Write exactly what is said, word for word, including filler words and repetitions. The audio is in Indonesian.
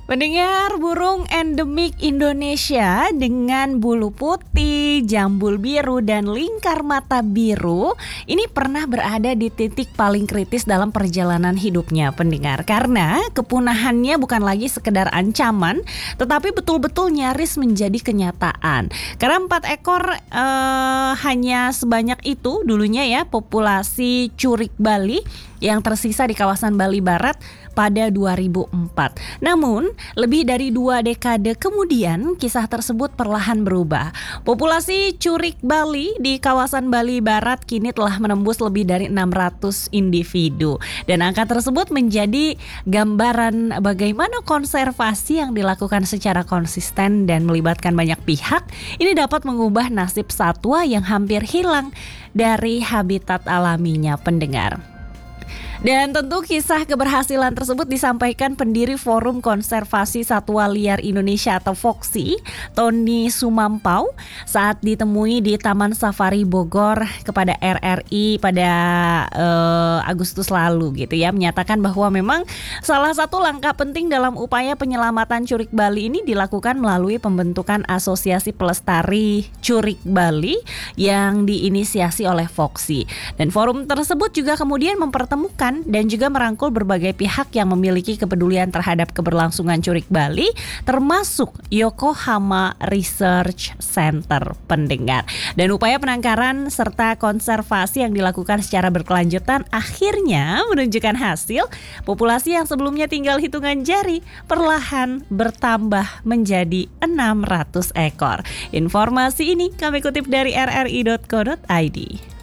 Pendengar, burung endemik Indonesia dengan bulu putih, jambul biru, dan lingkar mata biru ini pernah berada di titik paling kritis dalam perjalanan hidupnya, pendengar. Karena kepunahannya bukan lagi sekedar ancaman, tetapi betul-betul nyaris menjadi kenyataan. Karena empat ekor eh, hanya sebanyak itu dulunya ya populasi curik Bali yang tersisa di kawasan Bali Barat pada dua ribu empat. Namun, lebih dari dua dekade kemudian, kisah tersebut perlahan berubah. Populasi curik Bali di kawasan Bali Barat kini telah menembus lebih dari enam ratus individu. Dan angka tersebut menjadi gambaran bagaimana konservasi yang dilakukan secara konsisten dan melibatkan banyak pihak ini dapat mengubah nasib satwa yang hampir hilang dari habitat alaminya, pendengar. Dan tentu kisah keberhasilan tersebut disampaikan pendiri Forum Konservasi Satwa Liar Indonesia atau Foxy, Tony Sumampau, saat ditemui di Taman Safari Bogor kepada R R I pada uh, Agustus lalu gitu ya, menyatakan bahwa memang salah satu langkah penting dalam upaya penyelamatan curik Bali ini dilakukan melalui pembentukan Asosiasi Pelestari Curik Bali yang diinisiasi oleh Foxy. Dan forum tersebut juga kemudian mempertemukan dan juga merangkul berbagai pihak yang memiliki kepedulian terhadap keberlangsungan curik Bali, termasuk Yokohama Research Center, pendengar. Dan upaya penangkaran serta konservasi yang dilakukan secara berkelanjutan akhirnya menunjukkan hasil. Populasi yang sebelumnya tinggal hitungan jari perlahan bertambah menjadi enam ratus ekor. Informasi ini kami kutip dari r r i dot co dot i d.